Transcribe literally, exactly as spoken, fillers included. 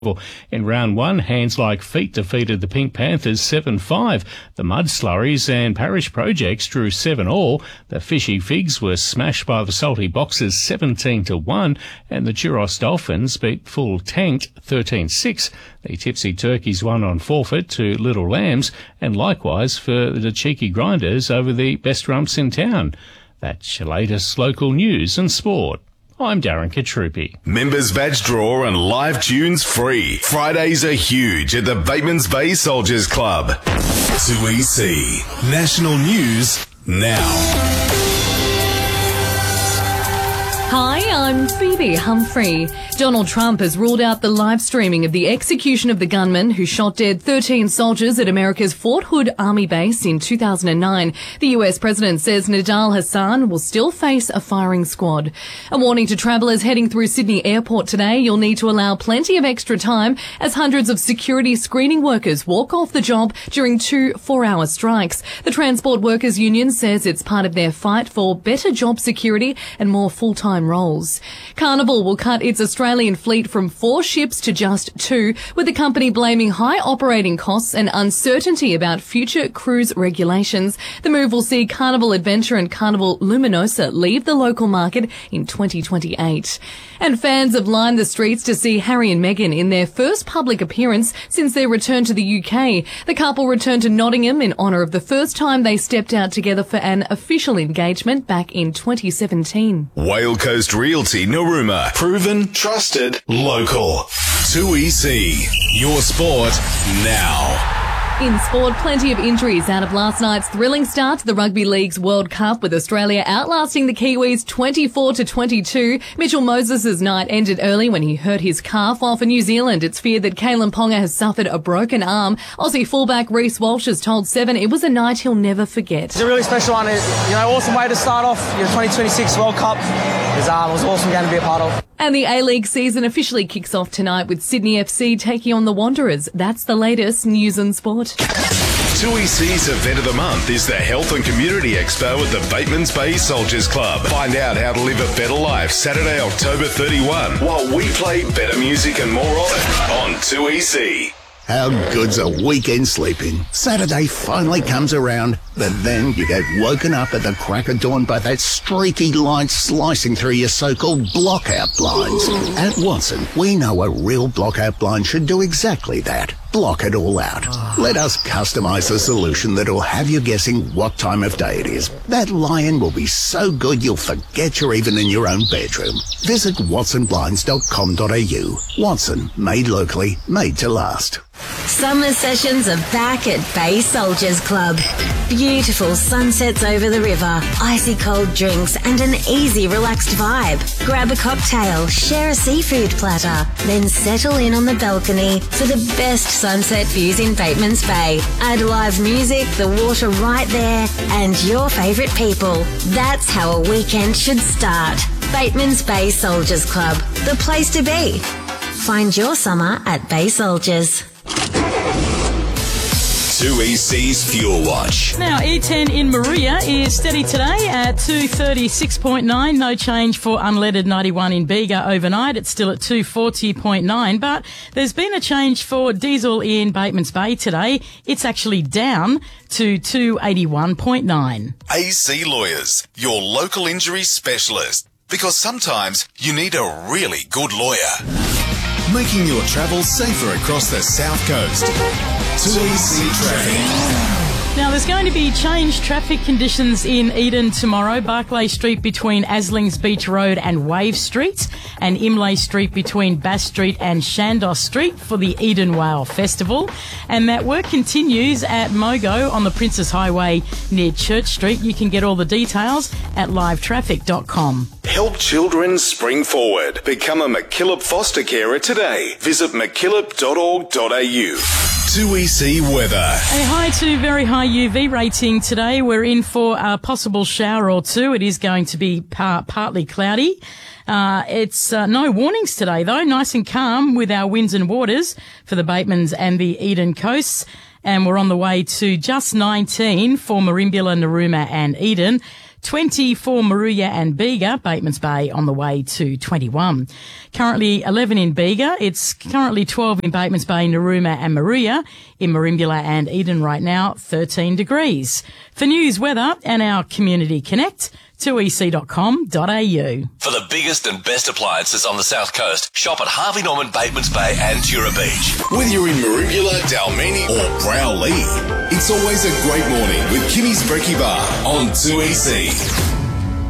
In round one, Hands Like Feet defeated the Pink Panthers seven five. The Mud Slurries and Parish Projects drew seven all. The Fishy Figs were smashed by the Salty Boxers seventeen to one, and the Juros Dolphins beat Full Tanked thirteen six. The Tipsy Turkeys won on forfeit to Little Lambs, and likewise for the Cheeky Grinders over the best rumps in town. That's your latest local news and sport. I'm Darren Katrupi. Members badge draw and live tunes free. Fridays are huge at the Batemans Bay Soldiers Club. two E C. National News now. Hi, I'm Phoebe Humphrey. Donald Trump has ruled out the live streaming of the execution of the gunman who shot dead thirteen soldiers at America's Fort Hood Army base in two thousand nine. The U S president says Nidal Hassan will still face a firing squad. A warning to travellers heading through Sydney Airport today: you'll need to allow plenty of extra time as hundreds of security screening workers walk off the job during two four-hour strikes. The Transport Workers Union says it's part of their fight for better job security and more full-time roles. Carnival will cut its Australian fleet from four ships to just two, with the company blaming high operating costs and uncertainty about future cruise regulations. The move will see Carnival Adventure and Carnival Luminosa leave the local market in twenty twenty-eight. And fans have lined the streets to see Harry and Meghan in their first public appearance since their return to the U K. The couple returned to Nottingham in honour of the first time they stepped out together for an official engagement back in twenty seventeen. Whale Coast Realty Narooma. Proven, trusted, local. two E C. Your sport now. In sport, plenty of injuries out of last night's thrilling start to the Rugby League's World Cup, with Australia outlasting the Kiwis twenty-four to twenty-two. Mitchell Moses' night ended early when he hurt his calf, while for New Zealand it's feared that Kalen Ponga has suffered a broken arm. Aussie fullback Reece Walsh has told Seven it was a night he'll never forget. It's a really special one. You know, awesome way to start off your twenty twenty-six World Cup. It was, um, it was an awesome game to be a part of. And the A-League season officially kicks off tonight with Sydney F C taking on the Wanderers. That's the latest news and sport. two E C's event of the month is the Health and Community Expo at the Batemans Bay Soldiers Club. Find out how to live a better life Saturday, October thirty-first, while we play better music and more of it on two E C. How good's a weekend sleeping? Saturday finally comes around, but then you get woken up at the crack of dawn by that streaky light slicing through your so-called blockout blinds. At Watson, we know a real blockout blind should do exactly that. Block it all out. Let us customise a solution that'll have you guessing what time of day it is. That lion will be so good you'll forget you're even in your own bedroom. Visit watson blinds dot com dot a u. Watson, made locally, made to last. Summer sessions are back at Bay Soldiers Club. Beautiful sunsets over the river, icy cold drinks and an easy relaxed vibe. Grab a cocktail, share a seafood platter, then settle in on the balcony for the best sunset views in Batemans Bay. Add live music, the water right there and your favourite people. That's how a weekend should start. Batemans Bay Soldiers Club, the place to be. Find your summer at Bay Soldiers. two E C's Fuel Watch. Now, E ten in Maria is steady today at two thirty-six point nine. No change for unleaded ninety-one in Bega overnight. It's still at two forty point nine. But there's been a change for diesel in Batemans Bay today. It's actually down to two eighty-one point nine. A C Lawyers, your local injury specialist. Because sometimes you need a really good lawyer. Making your travel safer across the South Coast. two E C Traffic. Now, there's going to be changed traffic conditions in Eden tomorrow. Barclay Street between Aslings Beach Road and Wave Street, and Imlay Street between Bass Street and Chandos Street for the Eden Whale Festival. And that work continues at Mogo on the Princess Highway near Church Street. You can get all the details at live traffic dot com. Help children spring forward. Become a MacKillop foster carer today. Visit mackillop dot org dot a u. two E C weather. A high to very high U V rating today. We're in for a possible shower or two. It is going to be par- partly cloudy. Uh, it's uh, no warnings today, though. Nice and calm with our winds and waters for the Batemans and the Eden coasts. And we're on the way to just nineteen for Merimbula, Narooma and Eden. twenty for Moruya and Bega, Batemans Bay on the way to twenty-one. Currently eleven in Bega. It's currently twelve in Batemans Bay, Narooma and Moruya. In Merimbula and Eden right now, thirteen degrees. For news, weather and our Community Connect, two e c dot com dot a u. For the biggest and best appliances on the South Coast, shop at Harvey Norman, Batemans Bay and Tura Beach. Whether you're in Merimbula, Dalmini or Browley, it's always a great morning with Kimmy's Brekkie Bar on two E C.